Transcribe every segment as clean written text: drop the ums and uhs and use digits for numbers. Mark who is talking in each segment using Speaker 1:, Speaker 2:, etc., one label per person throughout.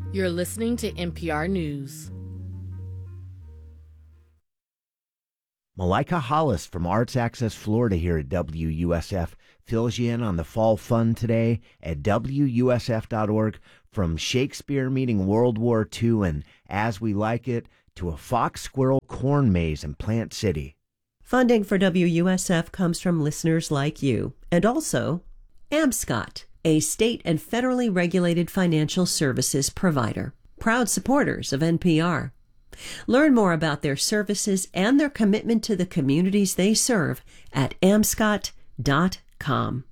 Speaker 1: You're listening to NPR News.
Speaker 2: Malika Hollis from Arts Access Florida here at WUSF fills you in on the Fall Fun today at WUSF.org, from Shakespeare meeting World War II and As We Like It to a fox squirrel corn maze in Plant City.
Speaker 3: Funding for WUSF comes from listeners like you, and also AmScot, a state and federally regulated financial services provider, proud supporters of NPR. Learn more about their services and their commitment to the communities they serve at amscot.com.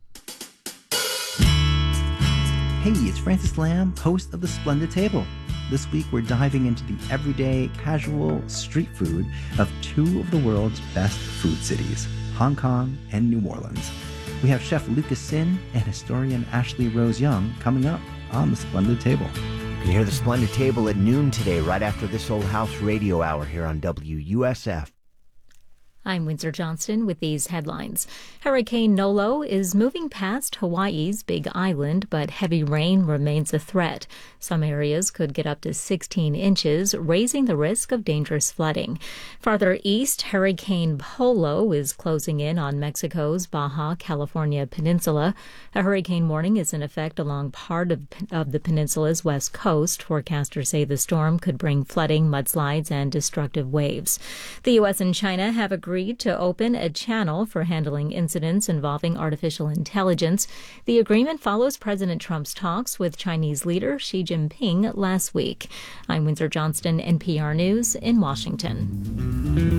Speaker 4: Hey, it's Francis Lamb, host of The Splendid Table. This week we're diving into the everyday, casual street food of two of the world's best food cities, Hong Kong and New Orleans. We have Chef Lucas Sin and historian Ashley Rose Young coming up on The Splendid Table.
Speaker 2: You can hear The Splendid Table at noon today, right after this Old House Radio Hour here on WUSF.
Speaker 5: I'm Windsor Johnston with these headlines. Hurricane Nolo is moving past Hawaii's Big Island, but heavy rain remains a threat. Some areas could get up to 16 inches, raising the risk of dangerous flooding. Farther east, Hurricane Polo is closing in on Mexico's Baja California peninsula. A hurricane warning is in effect along part of the peninsula's west coast. Forecasters say the storm could bring flooding, mudslides, and destructive waves. The U.S. and China have agreed to open a channel for handling incidents involving artificial intelligence. The agreement follows President Trump's talks with Chinese leader Xi Jinping last week. I'm Windsor Johnston, NPR News in Washington.